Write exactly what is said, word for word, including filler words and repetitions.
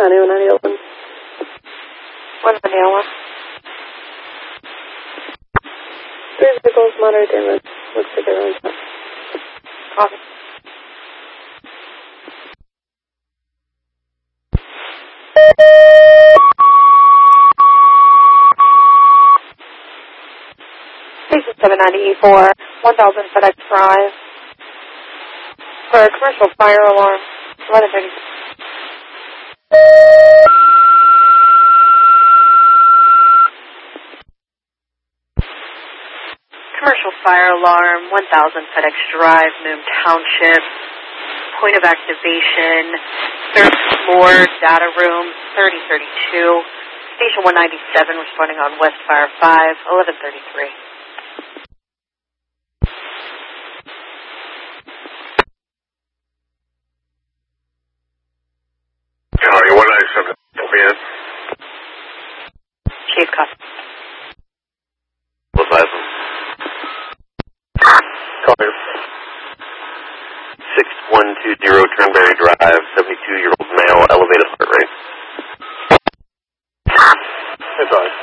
County, one ninety-one. one ninety-one. Three vehicles, moderate damage. Looks like everyone's fine. Copy. Station seven ninety E four, one thousand FedEx Drive. For a commercial fire alarm, eleven thirty. Commercial fire alarm, one thousand FedEx Drive, Moon Township. Point of activation, third floor, data room, thirty thirty-two. Station one ninety-seven, responding on West Fire five, eleven thirty-three. County, one ninety-seven, come in. Chief, copy. What's that? Copy. six one two zero Turnberry Drive, seventy-two-year-old male, elevated heart rate. That's all right.